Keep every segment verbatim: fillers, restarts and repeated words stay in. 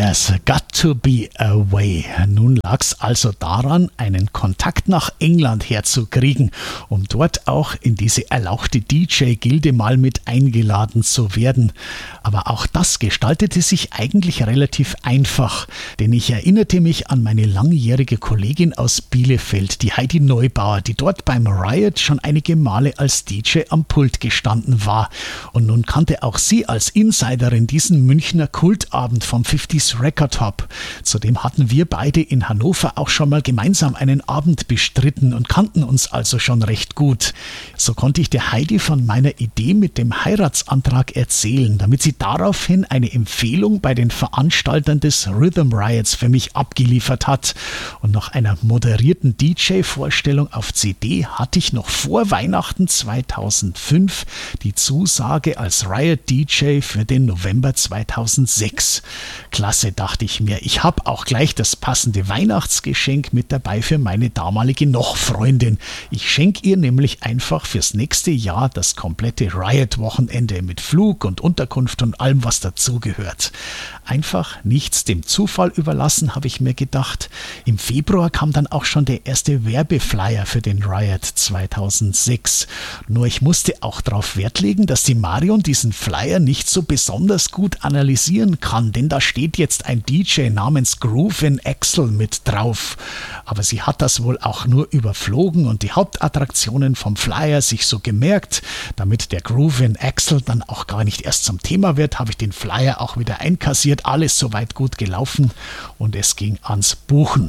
Yes, got to be away. Nun lag's also daran, einen Kontakt nach England herzukriegen, um dort auch in diese erlauchte D J-Gilde mal mit eingeladen zu werden. Aber auch das gestaltete sich eigentlich relativ einfach, denn ich erinnerte mich an meine langjährige Kollegin aus Bielefeld, die Heidi Neubauer, die dort beim Riot schon einige Male als D J am Pult gestanden war. Und nun kannte auch sie als Insiderin diesen Münchner Kultabend vom fünfziger Record Hub. Zudem hatten wir beide in Hannover auch schon mal gemeinsam einen Abend bestritten und kannten uns also schon recht gut. So konnte ich der Heidi von meiner Idee mit dem Heiratsantrag erzählen, damit sie daraufhin eine Empfehlung bei den Veranstaltern des Rhythm Riots für mich abgeliefert hat. Und nach einer moderierten D J-Vorstellung auf C D hatte ich noch vor Weihnachten zweitausendfünf die Zusage als Riot-D J für den November zweitausendsechs. Klasse, dachte ich mir. Ich habe auch gleich das passende Weihnachtsgeschenk mit dabei für meine damalige Noch-Freundin. Ich schenke ihr nämlich einfach fürs nächste Jahr das komplette Riot-Wochenende mit Flug und Unterkunft und allem, was dazugehört. Einfach nichts dem Zufall überlassen, habe ich mir gedacht. Im Februar kam dann auch schon der erste Werbeflyer für den Riot zweitausendsechs. Nur ich musste auch darauf Wert legen, dass die Marion diesen Flyer nicht so besonders gut analysieren kann, denn da steht jetzt ein D J namens Groovin Axel mit drauf. Aber sie hat das wohl auch nur überflogen und die Hauptattraktionen vom Flyer sich so gemerkt. Damit der Groovin Axel dann auch gar nicht erst zum Thema wird, habe ich den Flyer auch wieder einkassiert. Alles soweit gut gelaufen und es ging ans Buchen.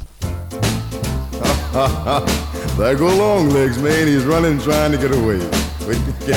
There go Longlegs, man. He's running, trying to get away.